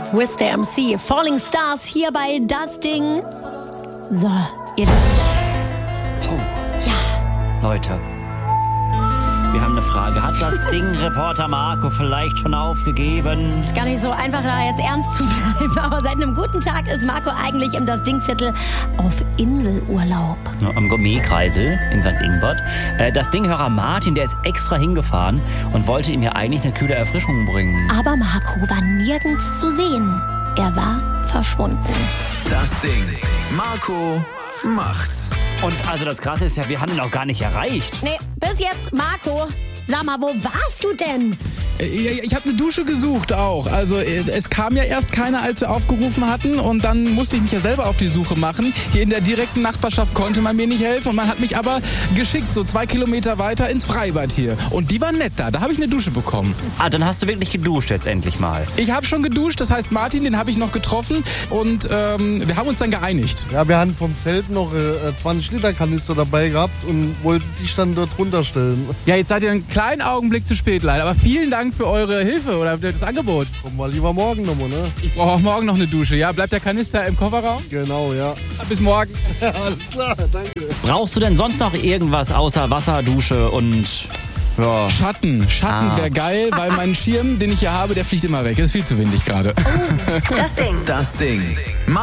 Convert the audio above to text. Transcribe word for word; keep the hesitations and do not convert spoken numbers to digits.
Wista M C, Falling Stars hier bei Das Ding. So, ihr... Oh. Ja. Leute, wir haben eine Frage. Hat das Ding-Reporter Marco vielleicht schon aufgegeben? Ist gar nicht so einfach, da jetzt ernst zu bleiben. Aber seit einem guten Tag ist Marco eigentlich im Das Ding-Viertel auf Inselurlaub. Ja, am Gourmet-Kreisel in Sankt Ingbert. Äh, das Dinghörer Martin, der ist extra hingefahren und wollte ihm ja eigentlich eine kühle Erfrischung bringen. Aber Marco war nirgends zu sehen. Er war verschwunden. Das Ding. Marco macht's. Und also das Krasse ist ja, wir haben ihn auch gar nicht erreicht. Nee, bis jetzt, Marco. Sag mal, wo warst du denn? Ich habe eine Dusche gesucht auch. Also es kam ja erst keiner, als wir aufgerufen hatten. Und dann musste ich mich ja selber auf die Suche machen. Hier in der direkten Nachbarschaft konnte man mir nicht helfen. Und man hat mich aber geschickt, so zwei Kilometer weiter ins Freibad hier. Und die war nett da. Da habe ich eine Dusche bekommen. Ah, dann hast du wirklich geduscht jetzt endlich mal. Ich habe schon geduscht. Das heißt, Martin, den habe ich noch getroffen. Und ähm, wir haben uns dann geeinigt. Ja, wir haben vom Zelt noch äh, zwanzig Liter Kanister dabei gehabt und wollten dich dann dort runterstellen. Ja, jetzt seid ihr einen kleinen Augenblick zu spät leider. Aber vielen Dank für eure Hilfe oder das Angebot. Komm mal lieber morgen nochmal, ne? Ich brauche auch morgen noch eine Dusche, ja? Bleibt der Kanister im Kofferraum? Genau, ja. Bis morgen. Ja, alles klar, danke. Brauchst du denn sonst noch irgendwas außer Wasser, Dusche und... Ja. Schatten. Schatten Ah. wäre geil, weil mein Schirm, den ich hier habe, der fliegt immer weg. Es ist viel zu windig gerade. Das Ding. Das Ding.